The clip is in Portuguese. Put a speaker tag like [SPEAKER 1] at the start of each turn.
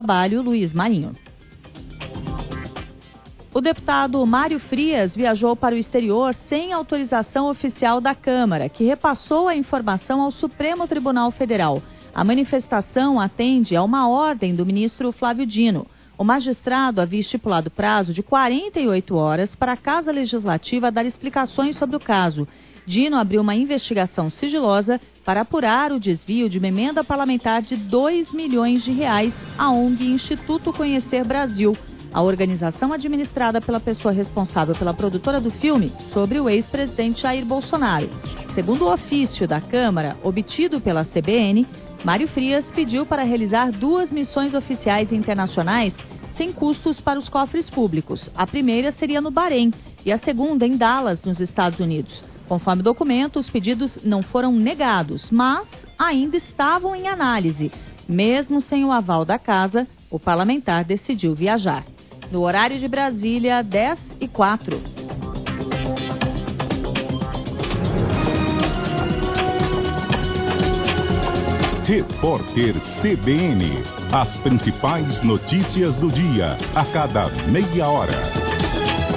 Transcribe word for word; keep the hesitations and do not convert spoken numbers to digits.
[SPEAKER 1] Trabalho, Luiz Marinho. O deputado Mário Frias viajou para o exterior sem autorização oficial da Câmara, que repassou a informação ao Supremo Tribunal Federal. A manifestação atende a uma ordem do ministro Flávio Dino. O magistrado havia estipulado prazo de quarenta e oito horas para a Casa Legislativa dar explicações sobre o caso. Dino abriu uma investigação sigilosa para apurar o desvio de uma emenda parlamentar de dois milhões de reais à O N G Instituto Conhecer Brasil, a organização administrada pela pessoa responsável pela produtora do filme sobre o ex-presidente Jair Bolsonaro. Segundo o ofício da Câmara, obtido pela C B N, Mário Frias pediu para realizar duas missões oficiais internacionais sem custos para os cofres públicos. A primeira seria no Bahrein e a segunda em Dallas, nos Estados Unidos. Conforme o documento, os pedidos não foram negados, mas ainda estavam em análise. Mesmo sem o aval da casa, o parlamentar decidiu viajar. No horário de Brasília, dez e quatro.
[SPEAKER 2] Repórter C B N. As principais notícias do dia, a cada meia hora.